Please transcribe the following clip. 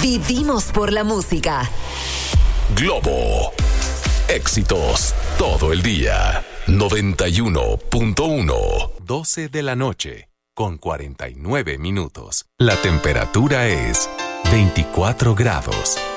Vivimos por la música. Globo. Éxitos todo el día. 91.1. 12 de la noche, con 49 minutos. La temperatura es 24 grados.